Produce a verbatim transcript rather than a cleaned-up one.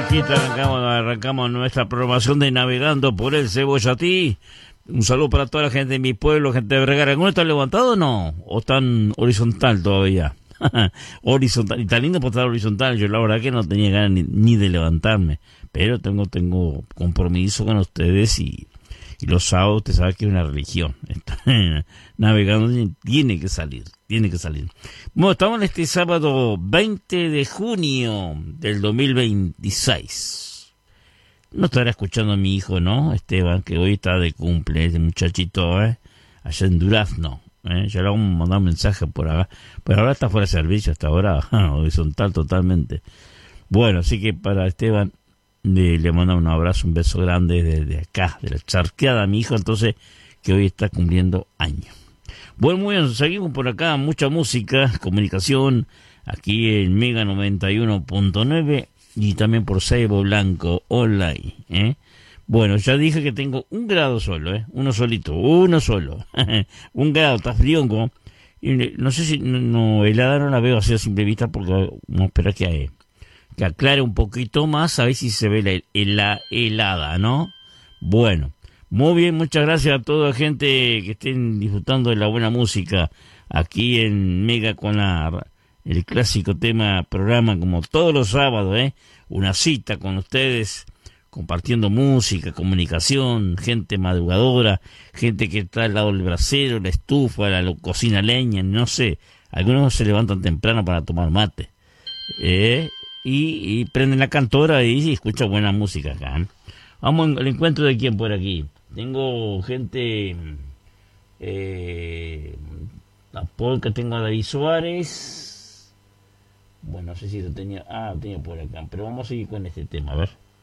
musiquita arrancamos, arrancamos nuestra programación de Navegando por el Cebollatí. Un saludo para toda la gente de mi pueblo, gente de Vergara. ¿Alguno está levantado o no? ¿O están horizontal todavía? Horizontal. Y está lindo por estar horizontal. Yo la verdad que no tenía ganas ni, ni de levantarme. Pero tengo tengo compromiso con ustedes y, y los sábados usted sabe que es una religión. Entonces, navegando tiene que salir. Tiene que salir. Bueno, estamos en este sábado veinte de junio del dos mil veintiséis. No estará escuchando a mi hijo, ¿no? Esteban, que hoy está de cumple, ese muchachito, ¿eh? Allá en Durazno, ¿eh? Ya le vamos a mandar un mensaje por acá. Pero ahora está fuera de servicio, hasta ahora horizontal totalmente. Bueno, así que para Esteban le, le mando un abrazo, un beso grande desde acá, de la charqueada, mi hijo, entonces, que hoy está cumpliendo años. Bueno, muy bien, seguimos por acá, mucha música, comunicación, aquí en Mega noventa y uno punto nueve y también por Seibo Blanco Online, ¿eh? Bueno, ya dije que tengo un grado solo, ¿eh? Uno solito, uno solo. Un grado, está frío, como... No sé si, no, no, helada no la veo así a simple vista porque vamos a esperar que, que aclare un poquito más, a ver si se ve la, la helada, ¿no? Bueno. Muy bien, muchas gracias a toda la gente que estén disfrutando de la buena música aquí en Mega con la, el clásico tema programa como todos los sábados, ¿eh? Una cita con ustedes, compartiendo música, comunicación, gente madrugadora, gente que está al lado del brasero, la estufa, la cocina leña, no sé, algunos se levantan temprano para tomar mate, ¿eh? y, y prenden la cantora y, y escuchan buena música acá, ¿eh? Vamos al encuentro de quién por aquí. Tengo gente, eh, la polka, tengo a David Suárez. Bueno, no sé si lo tenía, ah, lo tenía por acá, pero vamos a seguir con este tema, a ver.